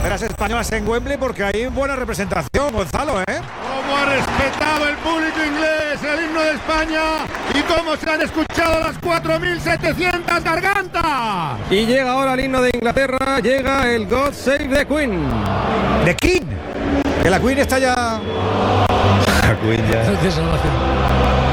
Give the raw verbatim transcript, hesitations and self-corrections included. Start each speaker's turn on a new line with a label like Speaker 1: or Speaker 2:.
Speaker 1: banderas españolas en Wembley porque hay buena representación, Gonzalo, ¿eh?
Speaker 2: Cómo ha respetado el público inglés el himno de España y cómo se han escuchado las cuatro mil setecientas gargantas.
Speaker 3: Y llega ahora el himno de Inglaterra, llega el God Save the Queen.
Speaker 1: The King. Que la Queen está ya...
Speaker 3: La Queen ya...